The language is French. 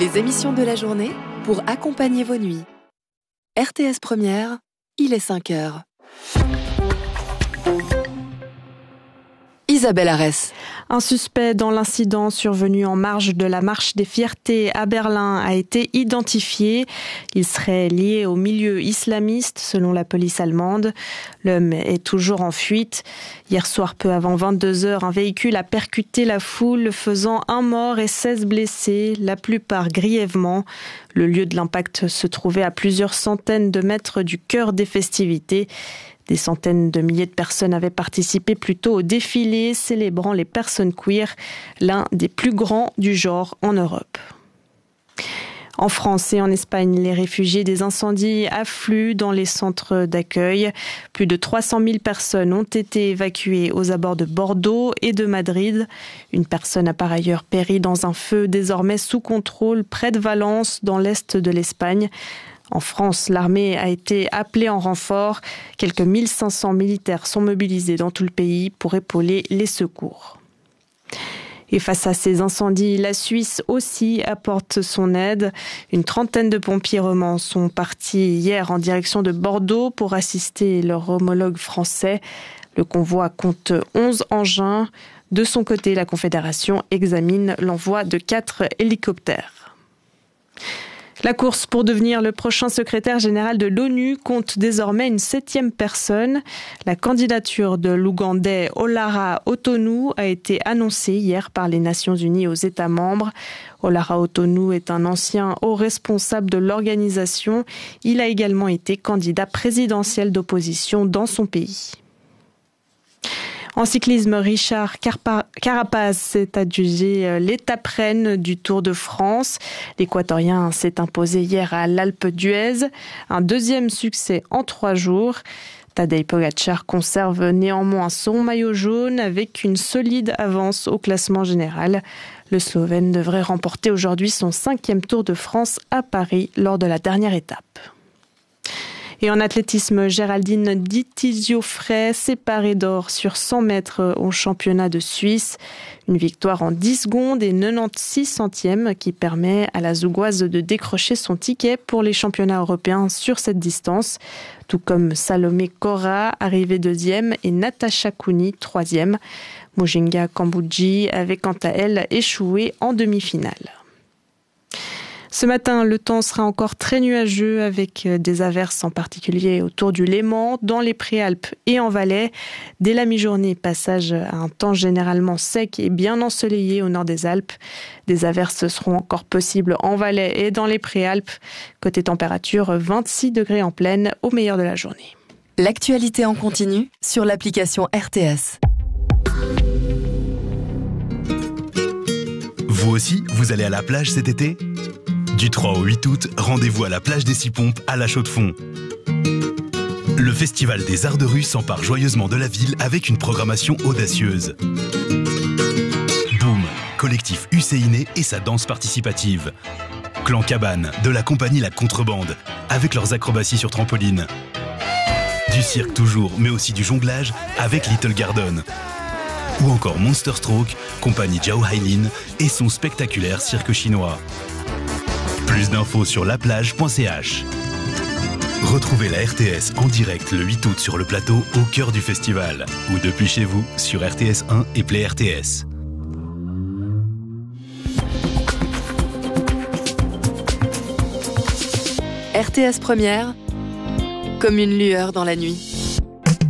Les émissions de la journée pour accompagner vos nuits. RTS Première, il est 5 heures. Isabelle Arès. Un suspect dans l'incident survenu en marge de la Marche des Fiertés à Berlin a été identifié. Il serait lié au milieu islamiste, selon la police allemande. L'homme est toujours en fuite. Hier soir, peu avant 22h, un véhicule a percuté la foule, faisant 1 mort et 16 blessés, la plupart grièvement. Le lieu de l'impact se trouvait à plusieurs centaines de mètres du cœur des festivités. Des centaines de milliers de personnes avaient participé plus tôt au défilé célébrant les personnes queer, l'un des plus grands du genre en Europe. En France et en Espagne, les réfugiés des incendies affluent dans les centres d'accueil. Plus de 300 000 personnes ont été évacuées aux abords de Bordeaux et de Madrid. Une personne a par ailleurs péri dans un feu désormais sous contrôle près de Valence, dans l'est de l'Espagne. En France, l'armée a été appelée en renfort. Quelques 1500 militaires sont mobilisés dans tout le pays pour épauler les secours. Et face à ces incendies, la Suisse aussi apporte son aide. Une trentaine de pompiers romans sont partis hier en direction de Bordeaux pour assister leur homologue français. Le convoi compte 11 engins. De son côté, la Confédération examine l'envoi de 4 hélicoptères. La course pour devenir le prochain secrétaire général de l'ONU compte désormais une 7e personne. La candidature de l'Ougandais Olara Otonu a été annoncée hier par les Nations Unies aux États membres. Olara Otonu est un ancien haut responsable de l'organisation. Il a également été candidat présidentiel d'opposition dans son pays. En cyclisme, Richard Carapaz s'est adjugé l'étape reine du Tour de France. L'Équatorien s'est imposé hier à l'Alpe d'Huez. Un 2e succès en 3 jours. Tadej Pogačar conserve néanmoins son maillot jaune avec une solide avance au classement général. Le Slovène devrait remporter aujourd'hui son 5e Tour de France à Paris lors de la dernière étape. Et en athlétisme, Géraldine Di Tizio-Frey s'est parée d'or sur 100 mètres au championnat de Suisse. Une victoire en 10 secondes et 96 centièmes qui permet à la Zougoise de décrocher son ticket pour les championnats européens sur cette distance. Tout comme Salomé Kora, arrivée 2e, et Natasha Cooney, 3e. Mujinga Kambodji avait quant à elle échoué en demi-finale. Ce matin, le temps sera encore très nuageux avec des averses en particulier autour du Léman, dans les Préalpes et en Valais. Dès la mi-journée, passage à un temps généralement sec et bien ensoleillé au nord des Alpes. Des averses seront encore possibles en Valais et dans les Préalpes. Côté température, 26 degrés en pleine au meilleur de la journée. L'actualité en continu sur l'application RTS. Vous aussi, vous allez à la plage cet été ? Du 3 au 8 août, rendez-vous à la plage des 6 Pompes à La Chaux-de-Fonds. Le Festival des Arts de rue s'empare joyeusement de la ville avec une programmation audacieuse. Boom, collectif Husséiné et sa danse participative. Clan Cabane, de la compagnie La Contrebande, avec leurs acrobaties sur trampoline. Du cirque toujours, mais aussi du jonglage avec Little Garden. Ou encore Monster Stroke, compagnie Zhao Hailin et son spectaculaire cirque chinois. Plus d'infos sur laplage.ch. Retrouvez la RTS en direct le 8 août sur le plateau au cœur du festival ou depuis chez vous sur RTS 1 et Play RTS. RTS Première, comme une lueur dans la nuit.